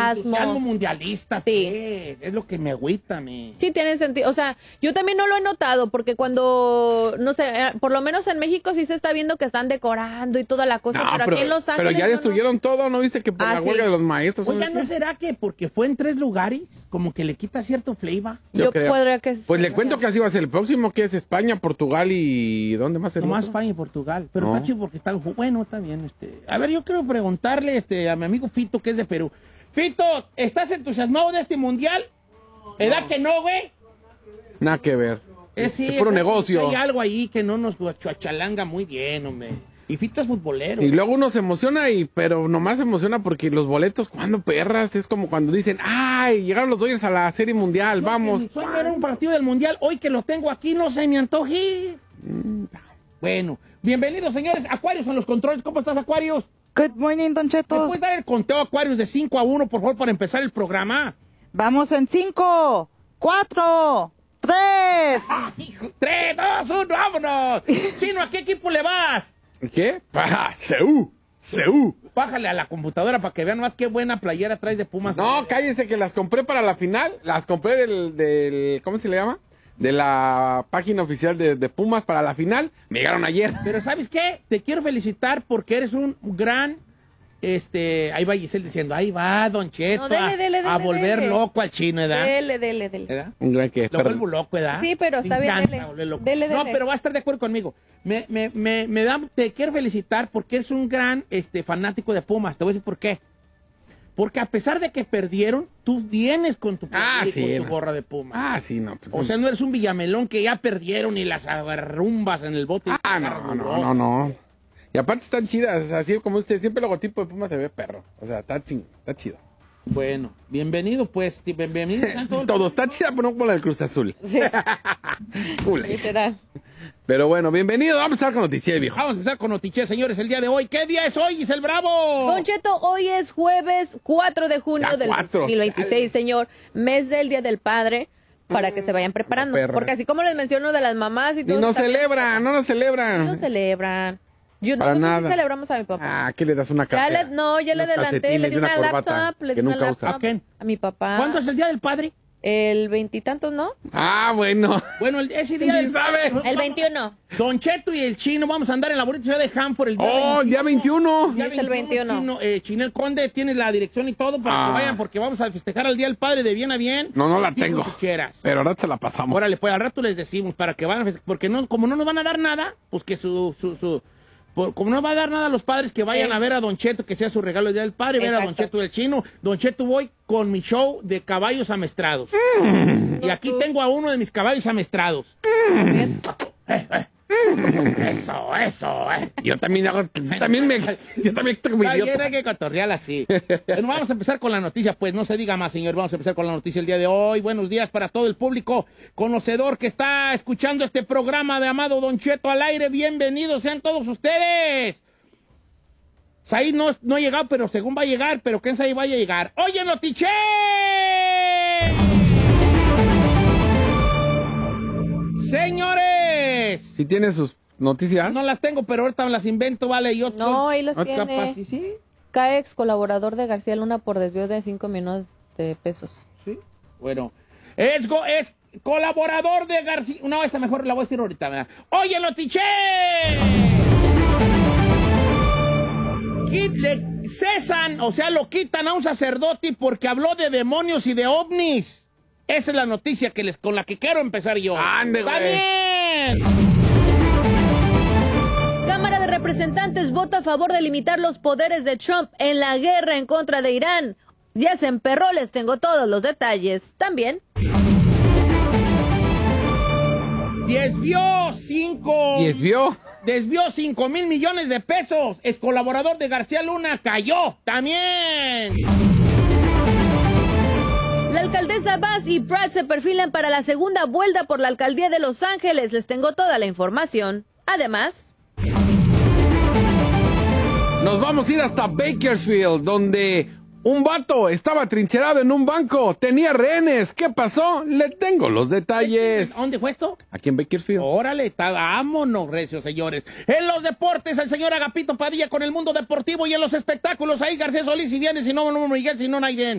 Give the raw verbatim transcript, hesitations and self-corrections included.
entusiasmo mundialista, sí. ¿qué? Es lo que me agüita a mí. Sí, tiene sentido. O sea, yo también no lo he notado, porque cuando, no sé, por lo menos en México sí se está viendo que están decorando y toda la cosa, No, pero, pero, aquí en Los Ángeles... pero ya destruyeron no, todo, ¿no viste que por ah, la sí. huelga de los maestros? Oiga, ¿no será que porque fue en tres lugares, como que le quita cierto flavor? Yo, yo podría que... Pues le cuento que así va a ser el próximo, que es España, Portugal y... ¿Dónde más? No más España y Portugal, pero no. está chido porque está... Bueno, está bien, este... A ver, yo quiero preguntarle este, a mi amigo Fito, que es de Perú. Fito, ¿estás entusiasmado de este mundial? ¿Edad que no, güey? Nada que ver. Es, sí, es puro es, negocio. Hay algo ahí que no nos chuachalanga muy bien, hombre. Y Fito es futbolero. Y luego uno se emociona, y pero nomás se emociona porque los boletos, cuando perras, es como cuando dicen, ¡ay! Llegaron los Dodgers a la Serie Mundial, no, vamos. Mi sueño era un partido del Mundial. Hoy que lo tengo aquí, no se me antoje. Mm. Bueno, bienvenidos, señores. Acuarios en los controles. ¿Cómo estás, Acuarios? Good morning, Don Cheto. ¿Me puedes dar el conteo, Acuarios, de cinco a uno, por favor, para empezar el programa? Vamos en cinco, cuatro, tres. tres, dos, uno, vámonos. Chino, ¿a qué equipo le vas? ¿Qué? ¡Ah! ¡Seú! ¡Seú! Bájale a la computadora para que vean más qué buena playera traes de Pumas. No, cállese que las compré para la final. Las compré del, del ¿cómo se le llama? De la página oficial de, de Pumas para la final. Me llegaron ayer. Pero ¿sabes qué? Te quiero felicitar porque eres un gran... Este, ahí va Giselle diciendo, ahí va Don Cheto no, dele, dele, dele, a, a volver dele. loco al chino, ¿verdad? Dele, dele, dele. ¿Verdad? Un gran que... Lo vuelvo loco, ¿verdad? Sí, pero está Me bien, encanta dele. volver loco. Dele, No, dele. pero va a estar de acuerdo conmigo. Me, me, me, me da, te quiero felicitar porque eres un gran este, fanático de Pumas. Te voy a decir por qué. Porque a pesar de que perdieron, tú vienes con tu, ah, y sí, con tu no. gorra de Pumas. Ah, sí, no. Pues, o sea, no eres un Villamelón que ya perdieron y las arrumbas en el bote. Ah, no, no, no, no. Y aparte están chidas, así como usted, siempre el logotipo de Pumas se ve perro. O sea, está, ching, está chido. Bueno, bienvenido pues, bienvenido. Todo, todo está chido, pero no como la del Cruz Azul. Sí. Literal. Pero bueno, bienvenido. Vamos a empezar con Noticias, viejo. Vamos a empezar con Noticias, señores, el día de hoy. ¿Qué día es hoy, Giselle Bravo? Don Cheto, hoy es jueves cuatro de junio ya, del cuatro. dos mil veintiséis, señor. Mes del Día del Padre, para que se vayan preparando. Porque así como les menciono de las mamás y todo... Y no también, celebran, no nos celebran. No celebran. Yo Para nosotros nada. sí celebramos a mi papá. Ah, ¿qué le das una Ya cartera? le, no, ya le Unos adelanté, le di calcetines y una, corbata laptop, le que di una nunca usa. laptop ¿A quién? a mi papá. ¿Cuándo es el Día del Padre? El veintitantos, ¿no? Ah, bueno. Bueno, el- ese día del sabe. Padre. El veintiuno. Don Cheto y el Chino vamos a andar en la bonita ciudad de Hanford el día Oh, el día veintiuno. Es el veintiuno. Chino, eh, Chinel Conde tiene la dirección y todo para Ah. que vayan porque vamos a festejar el Día del Padre de bien a bien. No, no la Aquí tengo. con ficheras. Pero ahora se la pasamos. Órale, pues al rato les decimos para que vayan a festejar, porque no, como no nos van a dar nada, pues que su, su, su por- como no va a dar nada a los padres que vayan Sí. a ver a Don Cheto, que sea su regalo el Día del Padre, ver a Don Exacto. Cheto y el Chino. Don Cheto, voy con mi show de caballos amestrados. Y aquí tengo a uno de mis caballos amestrados. Eh, eh. Eso, eso, eh. Yo también hago, yo también me, yo también estoy como Está bien, idiota. hay que cotorrear así. Bueno, vamos a empezar con la noticia, pues no se diga más, señor. Vamos a empezar con la noticia el día de hoy. Buenos días para todo el público conocedor que está escuchando este programa de Amado Don Cheto al aire. Bienvenidos sean todos ustedes. Said no, no ha llegado, pero según va a llegar, pero quién sabe vaya a llegar. ¡Oye, Notiche! Señores, Si tiene sus noticias. no las tengo, pero ahorita me las invento, vale. Yo No, ahí las Ah, tiene. capaz, sí, sí. Cae ex colaborador de García Luna por desvío de cinco millones de pesos. Sí. Bueno, es, go- es colaborador de García. No, esa mejor la voy a decir ahorita, ¿verdad? ¡Oye, Notiche! Quit- Le cesan, o sea, lo quitan a un sacerdote porque habló de demonios y de ovnis. Esa es la noticia que les, con la que quiero empezar yo. Ande, ¡Está güey. bien! Cámara de Representantes vota a favor de limitar los poderes de Trump en la guerra en contra de Irán. Ya se emperró, les tengo todos los detalles. También. Desvió cinco. Y desvió. Desvió cinco mil millones de pesos. Es colaborador de García Luna. Cayó. También. La alcaldesa Bass y Pratt se perfilan para la segunda vuelta por la alcaldía de Los Ángeles. Les tengo toda la información. Además, Nos vamos a ir hasta Bakersfield, donde un vato estaba trincherado en un banco, tenía rehenes. ¿Qué pasó? Le tengo los detalles. ¿Dónde fue esto? Aquí en Bakersfield. Órale, está, vámonos, recios, señores. En los deportes, el señor Agapito Padilla con el mundo deportivo y en los espectáculos, ahí García Solís y viene, si no, no Miguel, si no Naiden.